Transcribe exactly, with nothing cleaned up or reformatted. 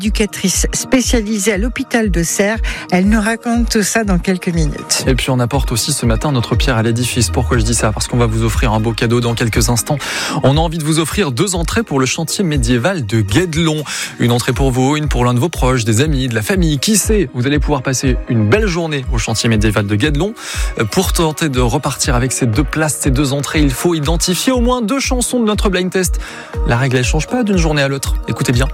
éducatrice spécialisée à l'hôpital de Serres. Elle nous raconte tout ça dans quelques minutes. Et puis on apporte aussi ce matin notre pierre à l'édifice. Pourquoi je dis ça ? Parce qu'on va vous offrir un beau cadeau dans quelques instants. On a envie de vous offrir deux entrées pour le chantier médiéval de Guédelon. Une entrée pour vous, une pour l'un de vos proches, des amis, de la famille. Qui sait ? Vous allez pouvoir passer une belle journée au chantier médiéval de Guédelon. Pour tenter de repartir avec ces deux places, ces deux entrées, il faut identifier au moins deux chansons de notre blind test. La règle, elle change pas d'une journée à l'autre. Écoutez bien.